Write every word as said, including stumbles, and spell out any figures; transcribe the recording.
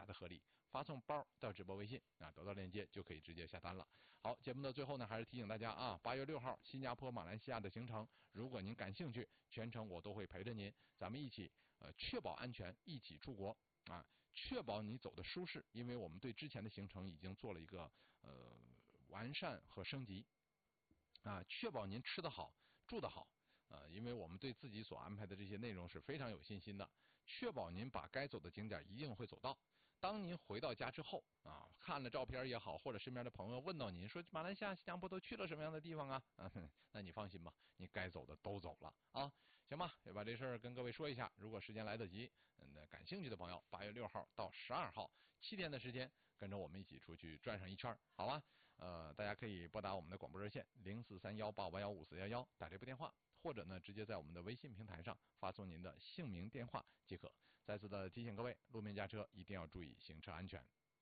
加的合理，发送包到直播微信啊，得到链接就可以直接下单了。好，节目的最后呢，还是提醒大家啊，八月六号新加坡、马来西亚的行程，如果您感兴趣，全程我都会陪着您，咱们一起呃确保安全，一起出国。啊，确保你走的舒适，因为我们对之前的行程已经做了一个呃完善和升级。啊，确保您吃得好，住得好。呃，因为我们对自己所安排的这些内容是非常有信心的，确保您把该走的景点一定会走到。当您回到家之后啊，看了照片也好，或者身边的朋友问到您说马来西亚、新加坡都去了什么样的地方啊？啊，那你放心吧，你该走的都走了啊，行吧？也把这事儿跟各位说一下。如果时间来得及，那感兴趣的朋友，八月六号到十二号七天的时间，跟着我们一起出去转上一圈，好吧？呃，大家可以拨打我们的广播热线零四三幺八八幺五四幺幺打这部电话。或者呢，直接在我们的微信平台上发送您的姓名、电话即可。再次的提醒各位，路面驾车一定要注意行车安全。